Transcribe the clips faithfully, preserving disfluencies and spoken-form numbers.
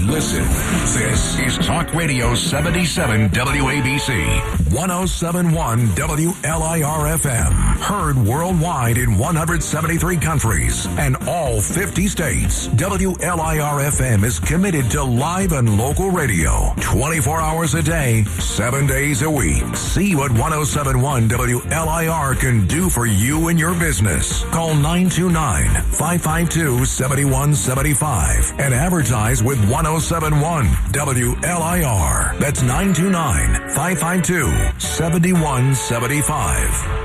listen. This is Talk Radio seventy-seven W A B C, one oh seven point one W L I R F M. Heard worldwide in one hundred seventy-three countries and all fifty states. W L I R F M is committed to live and local radio. twenty-four hours a day, seven days a week. See what one oh seven point one W L I R can do for you and your business. Call nine two nine, five five two, seven one seven five and advertise with one oh seven point one W L I R. That's nine two nine, five five two, seven one seven five.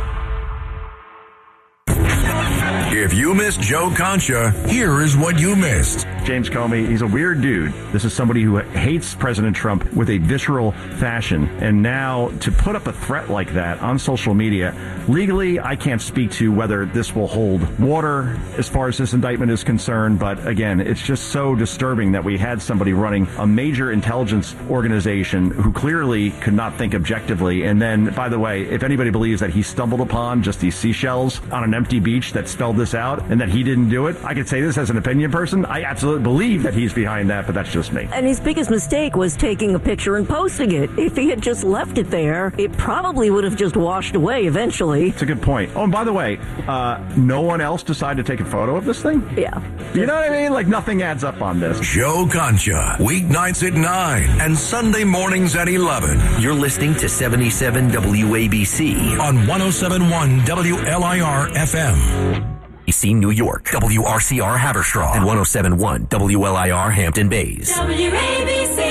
If you missed Joe Concha, here is what you missed. James Comey, he's a weird dude. This is somebody who hates President Trump with a visceral fashion. And now to put up a threat like that on social media, legally, I can't speak to whether this will hold water as far as this indictment is concerned. But again, it's just so disturbing that we had somebody running a major intelligence organization who clearly could not think objectively. And then, by the way, if anybody believes that he stumbled upon just these seashells on an empty beach that spelled this out and that he didn't do it, I could say this as an opinion person. I absolutely believe that he's behind that, but that's just me. And his biggest mistake was taking a picture and posting it. If he had just left it there, it probably would have just washed away eventually. It's a good point. Oh, and by the way, uh, no one else decided to take a photo of this thing? Yeah. You know what I mean? Like, nothing adds up on this. Joe Concha, weeknights at nine and Sunday mornings at eleven. You're listening to seventy-seven W A B C on one oh seven point one W L I R F M. B C New York, W R C R Haverstraw, and one oh seven point one W L I R Hampton Bays. W A B C.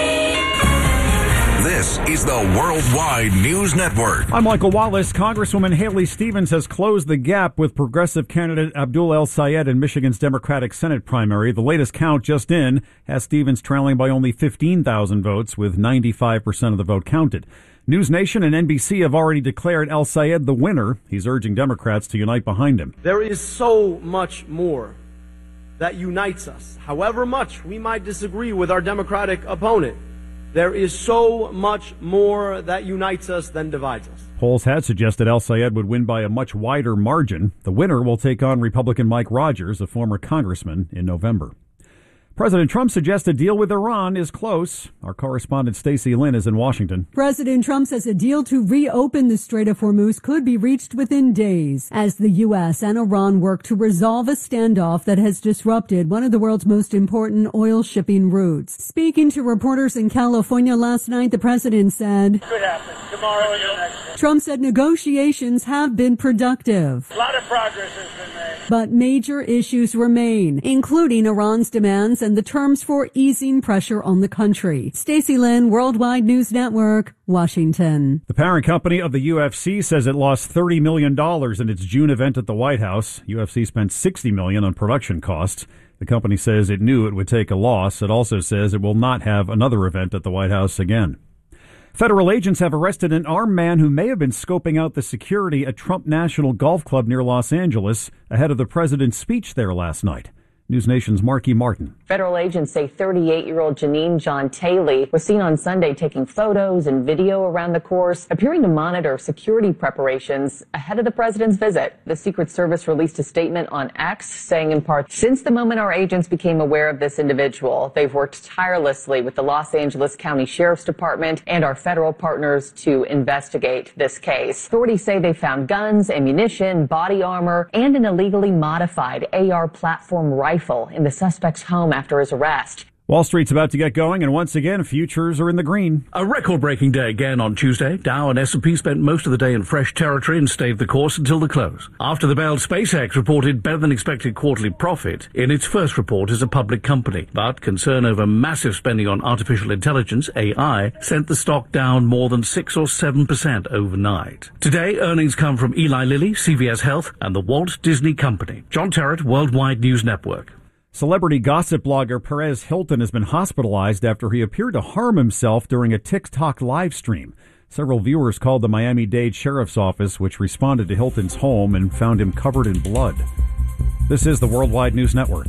This is the Worldwide News Network. I'm Michael Wallace. Congresswoman Haley Stevens has closed the gap with progressive candidate Abdul El-Sayed in Michigan's Democratic Senate primary. The latest count just in has Stevens trailing by only fifteen thousand votes, with ninety-five percent of the vote counted. News Nation and N B C have already declared El-Sayed the winner. He's urging Democrats to unite behind him. There is so much more that unites us. However much we might disagree with our Democratic opponent, there is so much more that unites us than divides us. Polls had suggested El-Sayed would win by a much wider margin. The winner will take on Republican Mike Rogers, a former congressman, in November. President Trump suggests a deal with Iran is close. Our correspondent Stacey Lynn is in Washington. President Trump says a deal to reopen the Strait of Hormuz could be reached within days as the U S and Iran work to resolve a standoff that has disrupted one of the world's most important oil shipping routes. Speaking to reporters in California last night, the president said, "Could happen tomorrow or the next day." Trump said negotiations have been productive. A lot of progress has been made. But major issues remain, including Iran's demands and the terms for easing pressure on the country. Stacey Lynn, Worldwide News Network, Washington. The parent company of the U F C says it lost thirty million dollars in its June event at the White House. U F C spent sixty million dollars on production costs. The company says it knew it would take a loss. It also says it will not have another event at the White House again. Federal agents have arrested an armed man who may have been scoping out the security at Trump National Golf Club near Los Angeles ahead of the president's speech there last night. News Nation's Marky Martin. Federal agents say thirty-eight-year-old Janine John Taylor was seen on Sunday taking photos and video around the course, appearing to monitor security preparations ahead of the president's visit. The Secret Service released a statement on X saying in part, "Since the moment our agents became aware of this individual, they've worked tirelessly with the Los Angeles County Sheriff's Department and our federal partners to investigate this case." Authorities say they found guns, ammunition, body armor, and an illegally modified A R platform rifle in the suspect's home after his arrest. Wall Street's about to get going, and once again, futures are in the green. A record-breaking day again on Tuesday. Dow and S and P spent most of the day in fresh territory and stayed the course until the close. After the bell, SpaceX reported better-than-expected quarterly profit in its first report as a public company. But concern over massive spending on artificial intelligence, A I, sent the stock down more than six or seven percent overnight. Today, earnings come from Eli Lilly, C V S Health, and the Walt Disney Company. John Terrett, Worldwide News Network. Celebrity gossip blogger Perez Hilton has been hospitalized after he appeared to harm himself during a TikTok live stream. Several viewers called the Miami-Dade Sheriff's Office, which responded to Hilton's home and found him covered in blood. This is the Worldwide News Network.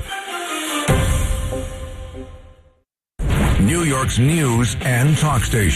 New York's news and talk station.